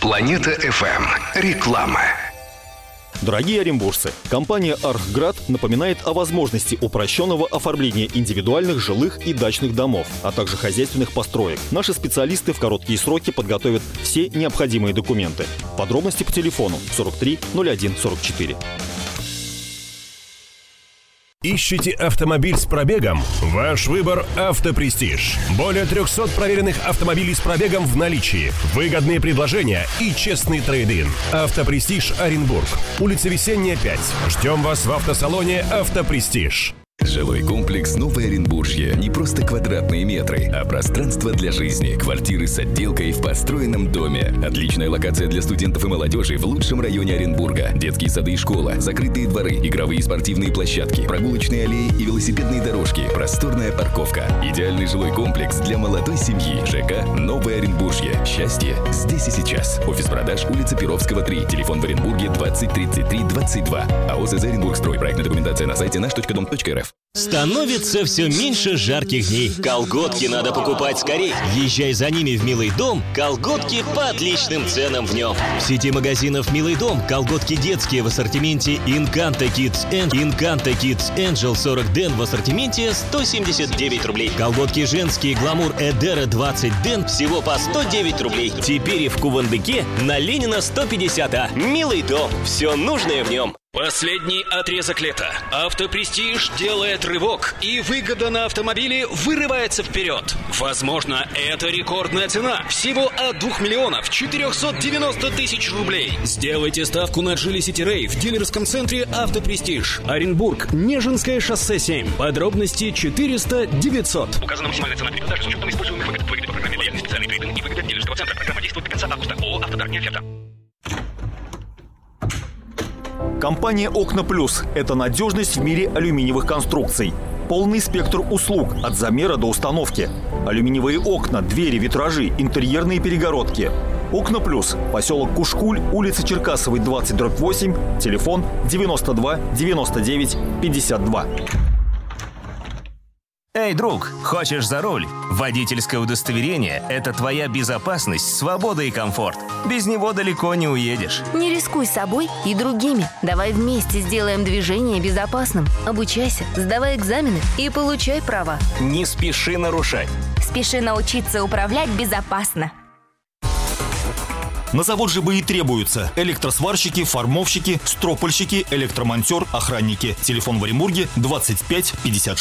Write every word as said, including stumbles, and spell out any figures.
Планета эф эм. Реклама. Дорогие оренбуржцы, компания «Архград» напоминает о возможности упрощенного оформления индивидуальных жилых и дачных домов, а также хозяйственных построек. Наши специалисты в короткие сроки подготовят все необходимые документы. Подробности по телефону сорок три ноль один сорок четыре. Ищете автомобиль с пробегом? Ваш выбор – «Автопрестиж». Более трехсот проверенных автомобилей с пробегом в наличии, выгодные предложения и честный трейд-ин. «Автопрестиж» Оренбург. Улица Весенняя, пять. Ждем вас в автосалоне «Автопрестиж». Жилой комплекс «Новое Оренбуржье» не просто квадратные метры, а пространство для жизни. Квартиры с отделкой в построенном доме. Отличная локация для студентов и молодежи в лучшем районе Оренбурга. Детские сады и школа, закрытые дворы, игровые и спортивные площадки, прогулочные аллеи и велосипедные дорожки, просторная парковка. Идеальный жилой комплекс для молодой семьи. ЖК «Новое Оренбуржье». Счастье здесь и сейчас. Офис продаж, улица Перовского, три. Телефон в Оренбурге двадцать тридцать три двадцать два. АО ЗЗ «Оренбургстрой». Проектная документация на сайте наш точка дом точка эр эф. Становится все меньше жарких дней. Колготки надо покупать скорей. Езжай за ними в «Милый дом». Колготки по отличным ценам в нем. В сети магазинов «Милый дом» колготки детские в ассортименте Инканто Kids Angel. Инканто Kids Angel сорок ден в ассортименте сто семьдесят девять рублей. Колготки женские Гламур Эдера двадцать ден всего по сто девять рублей. Теперь и в Кувандыке на Ленина сто пятьдесят А. «Милый дом». Все нужное в нем. Последний отрезок лета. «Автопрестиж» делает рывок, и выгода на автомобиле вырывается вперед. Возможно, это рекордная цена. Всего от двух миллионов четырехсот девяноста тысяч рублей. Сделайте ставку на Geely City Ray в дилерском центре «Автопрестиж». Оренбург, Нежинское шоссе семь. Подробности четыреста девятьсот. Указана максимальная цена при продаже с учетом используемых выгод. Выгоды по программе лояльный специальный трейдинг и выгода дилерского центра. Программа действует до конца августа. ООО «Автодар» не оферта. Компания «Окна Плюс» – это надежность в мире алюминиевых конструкций. Полный спектр услуг от замера до установки. Алюминиевые окна, двери, витражи, интерьерные перегородки. «Окна Плюс», поселок Кушкуль, улица Черкасовой, двадцать дробь восемь, телефон девяносто два девяносто девять пятьдесят два. Эй, друг, хочешь за руль? Водительское удостоверение – это твоя безопасность, свобода и комфорт. Без него далеко не уедешь. Не рискуй собой и другими. Давай вместе сделаем движение безопасным. Обучайся, сдавай экзамены и получай права. Не спеши нарушать. Спеши научиться управлять безопасно. На завод ЖБИ и требуются электросварщики, формовщики, стропольщики, электромонтер, охранники. Телефон в Оренбурге двадцать пять пятьдесят шесть.